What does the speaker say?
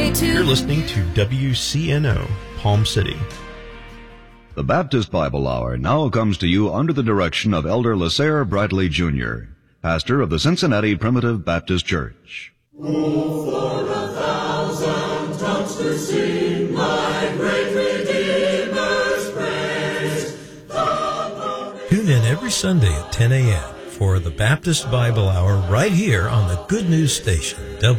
You're listening to WCNO, Palm City. The Baptist Bible Hour now comes to you under the direction of Elder LaSare Bradley Jr., pastor of the Cincinnati Primitive Baptist Church. Oh, for 1,000 tongues to sing my great Redeemer's praise. Tune in every Sunday at 10 a.m. for the Baptist Bible Hour right here on the Good News Station,